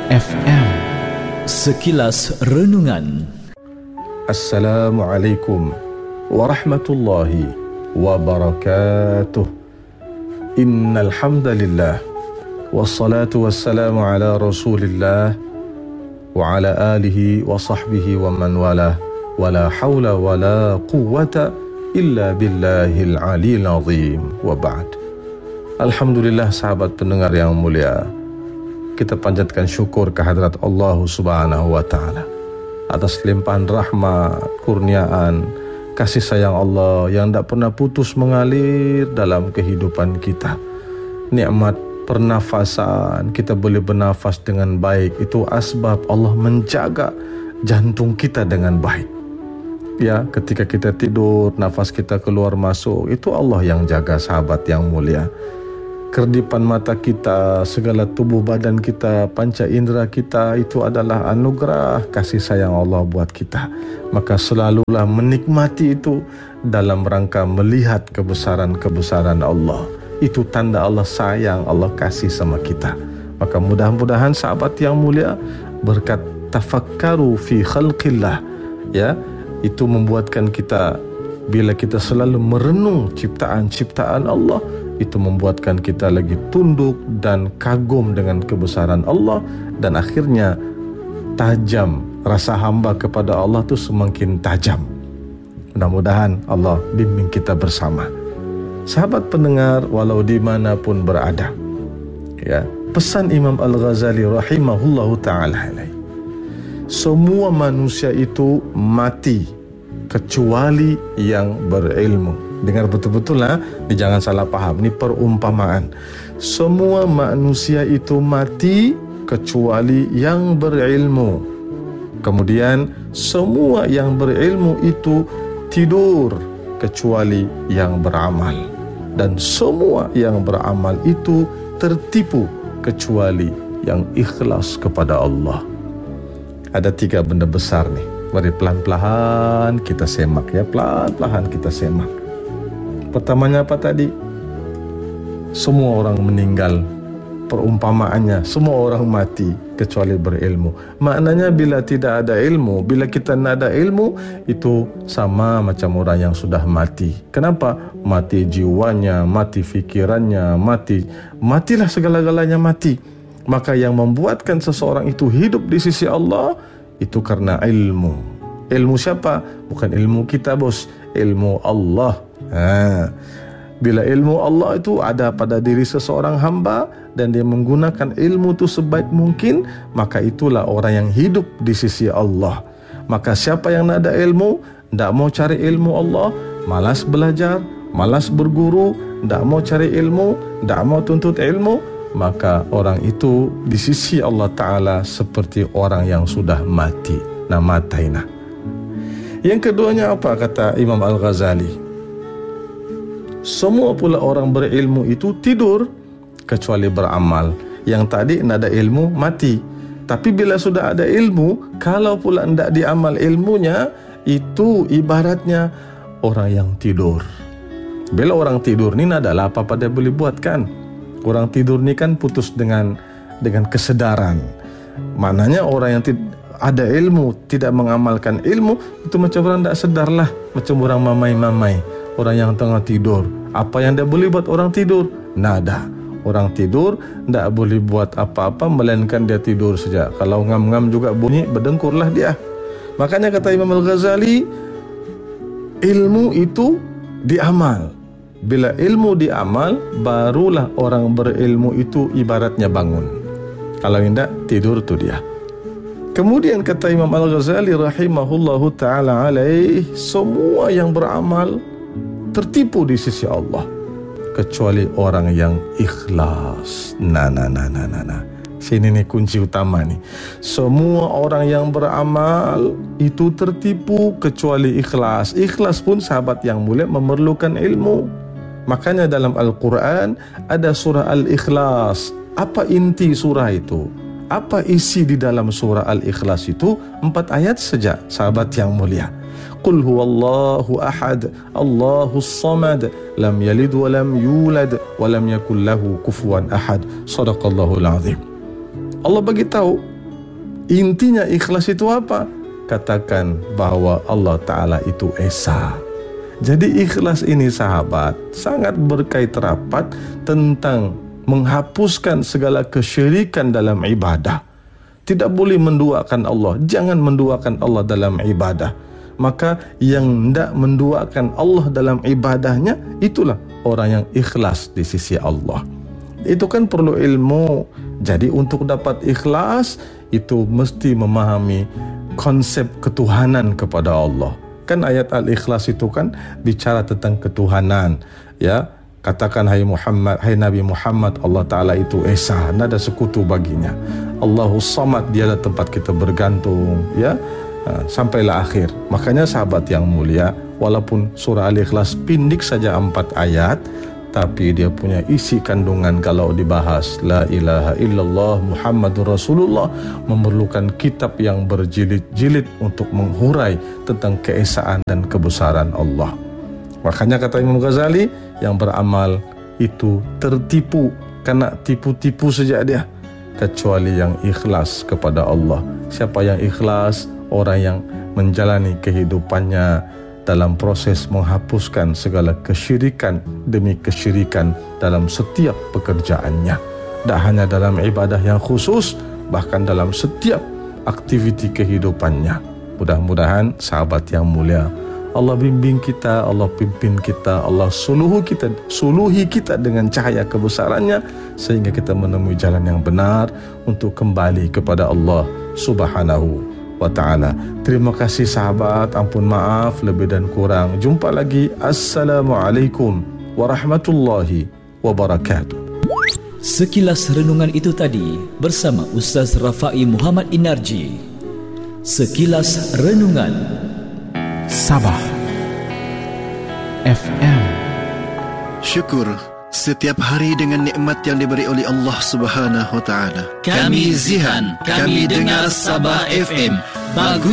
FM. Sekilas Renungan. Assalamualaikum warahmatullahi wabarakatuh. Innal hamdalillah wassalatu wassalamu ala Rasulillah wa ala alihi wa sahbihi wa man wala wala haula wala quwwata illa billahil aliyil azim. Wa ba'd. Alhamdulillah, sahabat pendengar yang mulia, kita panjatkan syukur kehadrat Allah Subhanahu wa taala atas limpahan rahmat, kurniaan, kasih sayang Allah yang tak pernah putus mengalir dalam kehidupan kita. Nikmat pernafasan, kita boleh bernafas dengan baik, itu asbab Allah menjaga jantung kita dengan baik. Ya, ketika kita tidur, nafas kita keluar masuk, itu Allah yang jaga, sahabat yang mulia. Kerdipan mata kita, segala tubuh badan kita, panca indera kita, itu adalah anugerah kasih sayang Allah buat kita. Maka selalulah menikmati itu dalam rangka melihat kebesaran-kebesaran Allah. Itu tanda Allah sayang, Allah kasih sama kita. Maka mudah-mudahan sahabat yang mulia, berkat tafakkaru fi khalqillah, ya, itu membuatkan kita, bila kita selalu merenung ciptaan-ciptaan Allah, itu membuatkan kita lagi tunduk dan kagum dengan kebesaran Allah, dan akhirnya tajam rasa hamba kepada Allah itu semakin tajam. Mudah-mudahan Allah bimbing kita bersama. Sahabat pendengar, walau dimanapun berada, ya, pesan Imam Al-Ghazali rahimahullahu ta'ala alaih, semua manusia itu mati kecuali yang berilmu. Dengar betul-betul lah, ini jangan salah paham, ini perumpamaan. Semua manusia itu mati kecuali yang berilmu. Kemudian semua yang berilmu itu tidur kecuali yang beramal. Dan semua yang beramal itu tertipu kecuali yang ikhlas kepada Allah. Ada 3 benda besar nih. Mari pelan-pelan kita semak, ya, pelan-pelan kita semak. Pertamanya apa tadi? Semua orang meninggal. Perumpamaannya, semua orang mati kecuali berilmu. Maknanya bila tidak ada ilmu, bila kita tidak ada ilmu, itu sama macam orang yang sudah mati. Kenapa? Mati jiwanya, mati fikirannya, matilah segala-galanya mati. Maka yang membuatkan seseorang itu hidup di sisi Allah, itu karena ilmu. Ilmu siapa? Bukan ilmu kita, bos. Ilmu Allah. Bila ilmu Allah itu ada pada diri seseorang hamba dan dia menggunakan ilmu itu sebaik mungkin, maka itulah orang yang hidup di sisi Allah. Maka siapa yang tidak ada ilmu, tidak mau cari ilmu Allah, malas belajar, malas berguru, tidak mau cari ilmu, tidak mau tuntut ilmu, maka orang itu di sisi Allah Ta'ala seperti orang yang sudah mati. Mataina. Yang keduanya apa kata Imam Al-Ghazali? Semua pula orang berilmu itu tidur kecuali beramal. Yang tadi tidak ada ilmu, mati. Tapi bila sudah ada ilmu, kalau pula tidak diamal ilmunya, itu ibaratnya orang yang tidur. Bila orang tidur ni tidak ada apa-apa dia boleh buat, kan? Orang tidur ni kan putus dengan kesadaran. Maknanya orang yang ada ilmu tidak mengamalkan ilmu, itu macam orang tak sedar lah, macam orang mamai-mamai, orang yang tengah tidur. Apa yang dia boleh buat orang tidur? Nada. Orang tidur tak boleh buat apa-apa melainkan dia tidur saja. Kalau ngam-ngam juga bunyi, berdengkurlah dia. Makanya kata Imam Al-Ghazali, ilmu itu diamal. Bila ilmu diamal, barulah orang berilmu itu ibaratnya bangun. Kalau tidak, tidur tu dia. Kemudian kata Imam Al-Ghazali rahimahullahu ta'ala alaih, semua yang beramal tertipu di sisi Allah kecuali orang yang ikhlas. Sini nih kunci utama nih. Semua orang yang beramal itu tertipu kecuali ikhlas. Ikhlas pun, sahabat yang mulia, memerlukan ilmu. Makanya dalam Al-Quran ada surah Al-Ikhlas. Apa inti surah itu? Apa isi di dalam surah Al-Ikhlas itu? 4 ayat saja, sahabat yang mulia. Qul huwallahu ahad, Allahus samad, lam yalid wa lam yulad wa lam yakul lahu kufuwan ahad. Shadaqallahul azim. Allah bagi tahu Intinya ikhlas itu apa? Katakan bahwa Allah Ta'ala itu Esa. Jadi ikhlas ini sahabat sangat berkait rapat tentang menghapuskan segala kesyirikan dalam ibadah. Tidak boleh menduakan Allah. Jangan menduakan Allah dalam ibadah. Maka yang tidak menduakan Allah dalam ibadahnya, itulah orang yang ikhlas di sisi Allah. Itu kan perlu ilmu. Jadi untuk dapat ikhlas, itu mesti memahami konsep ketuhanan kepada Allah. Kan ayat Al-Ikhlas itu kan bicara tentang ketuhanan. Ya, katakan hai Muhammad, hai Nabi Muhammad, Allah Ta'ala itu Esa, tidak ada sekutu baginya. Allahus Samad, dialah tempat kita bergantung. Ya, sampailah akhir. Makanya sahabat yang mulia, walaupun surah Al-Ikhlas pindik saja 4 ayat, tapi dia punya isi kandungan kalau dibahas. La ilaha illallah Muhammadur Rasulullah memerlukan kitab yang berjilid-jilid untuk menghurai tentang keesaan dan kebesaran Allah. Makanya kata Imam Ghazali, yang beramal itu tertipu, karena tipu-tipu saja dia, kecuali yang ikhlas kepada Allah. Siapa yang ikhlas? Orang yang menjalani kehidupannya dalam proses menghapuskan segala kesyirikan demi kesyirikan dalam setiap pekerjaannya. Tak hanya dalam ibadah yang khusus, bahkan dalam setiap aktiviti kehidupannya. Mudah-mudahan sahabat yang mulia, Allah bimbing kita, Allah pimpin kita, Allah suluhi kita dengan cahaya kebesarannya, sehingga kita menemui jalan yang benar untuk kembali kepada Allah Subhanahu wa ta'ala. Terima kasih sahabat, ampun maaf lebih dan kurang. Jumpa lagi. Assalamualaikum warahmatullahi wabarakatuh. Sekilas renungan itu tadi bersama Ustaz Rafai Muhammad Inarji. Sekilas renungan Sabah FM. Syukur setiap hari dengan nikmat yang diberi oleh Allah Subhanahu wa taala. Kami Zihan, kami dengar Sabah FM. Bagus